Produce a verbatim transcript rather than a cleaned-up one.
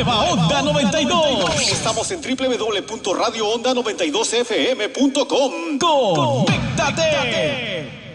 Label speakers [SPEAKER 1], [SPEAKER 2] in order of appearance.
[SPEAKER 1] nueva Onda noventa y dos.
[SPEAKER 2] Estamos en doble u doble u doble u punto radio onda noventa y dos f m punto com.
[SPEAKER 1] ¡Conéctate!